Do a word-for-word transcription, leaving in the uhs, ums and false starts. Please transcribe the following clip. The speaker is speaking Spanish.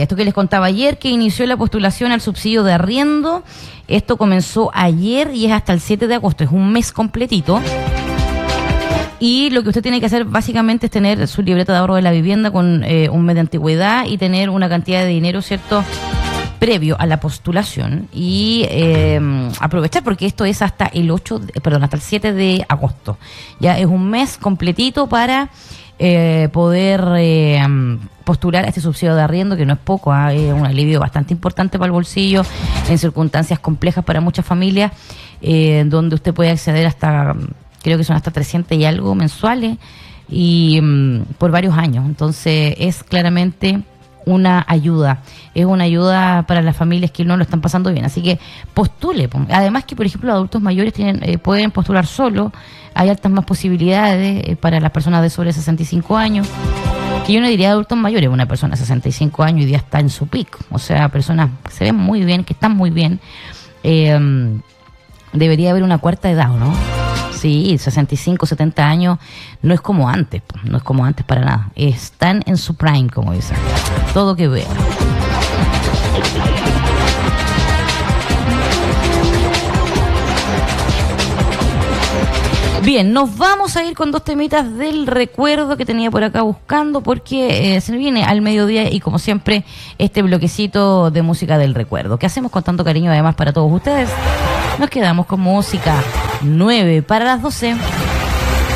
ya, esto que les contaba ayer, que inició la postulación al subsidio de arriendo. Esto comenzó ayer y es hasta el siete de agosto, es un mes completito. Y lo que usted tiene que hacer básicamente es tener su libreta de ahorro de la vivienda con eh, un mes de antigüedad y tener una cantidad de dinero, ¿cierto?, previo a la postulación y eh, aprovechar porque esto es hasta el ocho, de, perdón, hasta el siete de agosto. Ya es un mes completito para eh, poder eh, postular a este subsidio de arriendo, que no es poco, ¿eh? Es un alivio bastante importante para el bolsillo en circunstancias complejas para muchas familias, eh, donde usted puede acceder hasta, creo que son hasta trescientos y algo mensuales y um, por varios años. Entonces es claramente una ayuda, es una ayuda para las familias que no lo están pasando bien, así que postule. Además que, por ejemplo, los adultos mayores tienen, eh, pueden postular solo, hay altas más posibilidades eh, para las personas de sobre sesenta y cinco años, que yo no diría adultos mayores, una persona de sesenta y cinco años y ya está en su pico, o sea, personas que se ven muy bien, que están muy bien, eh, debería haber una cuarta edad, ¿no? Sí, sesenta y cinco, setenta años no es como antes, no es como antes para nada. Están en su prime, como dicen. Todo que ver. Bien, nos vamos a ir con dos temitas del recuerdo que tenía por acá buscando, porque eh, se viene al mediodía y como siempre este bloquecito de música del recuerdo que hacemos con tanto cariño además para todos ustedes. Nos quedamos con música nueve para las doce.